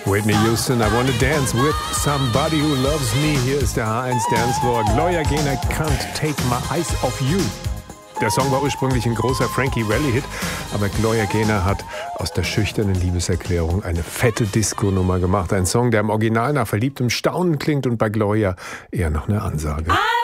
Whitney Houston, I Wanna Dance with Somebody Who Loves Me. Hier ist der H1 Dancefloor. Gloria Gaynor, Can't Take My Eyes Off You. Der Song war ursprünglich ein großer Frankie Valli-Hit, aber Gloria Gaynor hat aus der schüchternen Liebeserklärung eine fette Disco-Nummer gemacht. Ein Song, der im Original nach verliebtem Staunen klingt und bei Gloria eher noch eine Ansage.